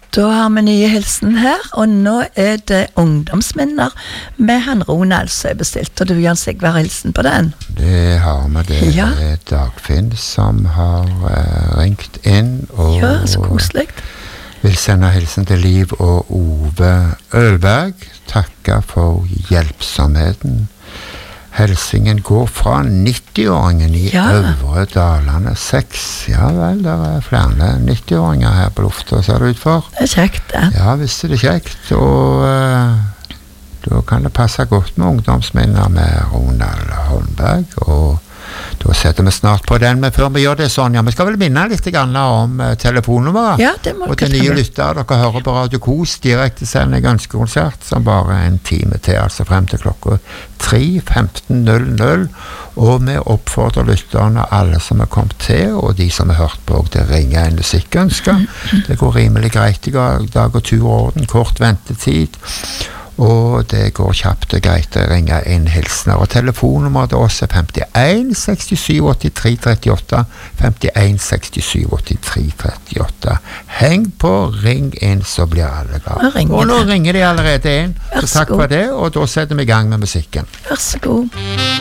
Da har vi nye hilsen her, og nå det ungdomsminner med han Ronald som bestilt, og du Jan Sigvard hilsen på den. Det har vi det. Ja. Det Dagfinn som har ringt inn, og Ja, så koselig. vil sende hilsen til Liv og Ove Ølberg. Takke for hjelpsomheten. Helsingen går fra 90-åringen i Øvre Dalane 6. Ja vel, der flere 90-åringer her på lufta, ser det ut for. Det kjekt, det. Ja, visst det kjekt, og da kan det passe godt med ungdomsminner med Ronald Holmberg, og da setter vi snart på den, men før vi gjør det, Sonja, vi skal vel minne litt grann om telefonnummeret. Ja, det må og til nye lyttere, dere hører på Radio Kos, direkte sending ønskekonsert, som bare en time til, altså frem til klokka 3:15:00, og vi oppfordrer lytterne, alle som er kommet til, og de som har hørt på, til å ringe en musikkønsker. Det går rimelig greit i dag og tur og orden, kort ventetid, og det går kjapt og greit å ringe inn hilsener, og telefonnummeret til oss 51 67 83 38 51 67 83 38. Heng på, ring inn, så blir alle glad. Og nå ringer de allerede inn, så takk for det, og da setter vi i gang med musikken. Vær så god.